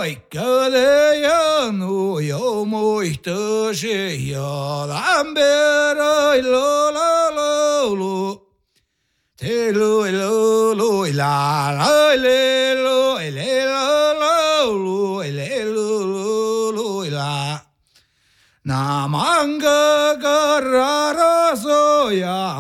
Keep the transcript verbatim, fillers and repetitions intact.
Kadeya no yo moiste she ya lambera lo lo lo lo te lo lo lo la la le lo le lo lo lo le lo lo lo la na manga garara so ya